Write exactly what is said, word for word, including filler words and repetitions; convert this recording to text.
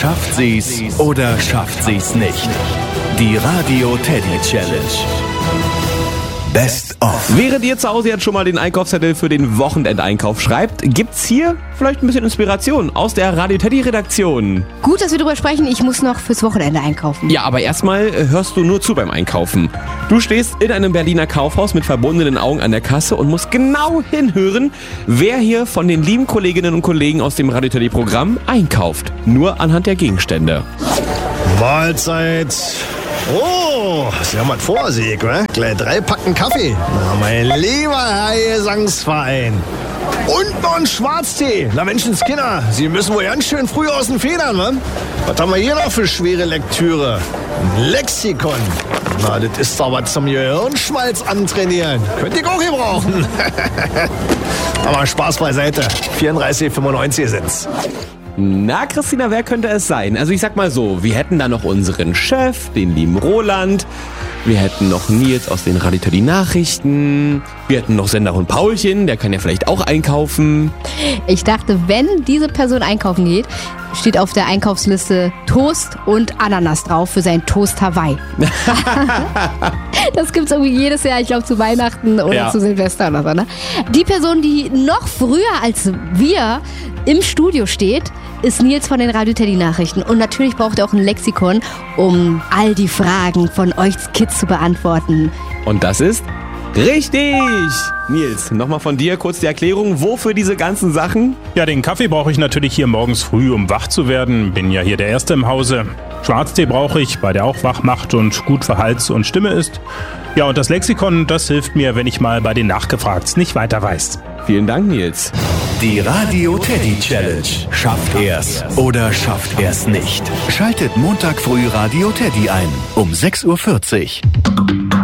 Schafft sie's oder schafft sie's nicht? Die Radio Teddy Challenge. Best of. Während ihr zu Hause jetzt schon mal den Einkaufszettel für den Wochenendeinkauf schreibt, gibt's hier vielleicht ein bisschen Inspiration aus der Radio Teddy Redaktion. Gut, dass wir darüber sprechen. Ich muss noch fürs Wochenende einkaufen. Ja, aber erstmal hörst du nur zu beim Einkaufen. Du stehst in einem Berliner Kaufhaus mit verbundenen Augen an der Kasse und musst genau hinhören, wer hier von den lieben Kolleginnen und Kollegen aus dem Radio Teddy Programm einkauft. Nur anhand der Gegenstände. Mahlzeit. Oh, Sie haben was vor sich, wa? Gleich drei Packen Kaffee. Na, mein lieber Herr Gesangsverein. Und noch ein Schwarztee. Na Menschenskinder, Sie müssen wohl ganz schön früh aus den Federn, wa? Was haben wir hier noch für schwere Lektüre? Ein Lexikon. Na, das ist doch was zum Gehirnschmalz antrainieren. Könnte ich auch gebrauchen. Aber Spaß beiseite. vierunddreißig fünfundneunzig sind's. Na, Christina, wer könnte es sein? Also ich sag mal so, wir hätten da noch unseren Chef, den lieben Roland. Wir hätten noch Nils aus den Radio Teddy Nachrichten. Wir hätten noch Senderhund Paulchen, der kann ja vielleicht auch einkaufen. Ich dachte, wenn diese Person einkaufen geht, steht auf der Einkaufsliste Toast und Ananas drauf für sein Toast Hawaii. Das gibt's irgendwie jedes Jahr, ich glaube zu Weihnachten oder Ja. zu Silvester oder so. Ne? Die Person, die noch früher als wir im Studio steht, ist Nils von den Radio Teddy Nachrichten. Und natürlich braucht er auch ein Lexikon, um all die Fragen von euch Kids zu beantworten. Und das ist richtig! Nils, nochmal von dir kurz die Erklärung, wofür diese ganzen Sachen? Ja, den Kaffee brauche ich natürlich hier morgens früh, um wach zu werden. Bin ja hier der Erste im Hause. Schwarztee brauche ich, weil der auch wach macht und gut für Hals und Stimme ist. Ja, und das Lexikon, das hilft mir, wenn ich mal bei den Nachgefragts nicht weiter weiß. Vielen Dank, Nils. Die Radio Teddy Challenge. Schafft er's oder schafft er's nicht? Schaltet Montag früh Radio Teddy ein um sechs Uhr vierzig.